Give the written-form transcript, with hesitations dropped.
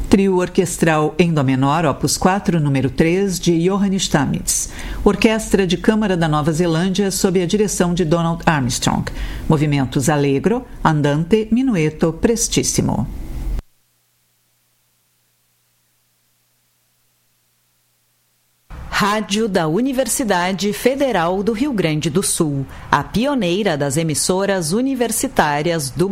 Trio orquestral em dó menor, opus 4, número 3, de Johann Stamitz. Orquestra de Câmara da Nova Zelândia, sob a direção de Donald Armstrong. Movimentos allegro, andante, minueto, prestissimo. Rádio da Universidade Federal do Rio Grande do Sul, a pioneira das emissoras universitárias do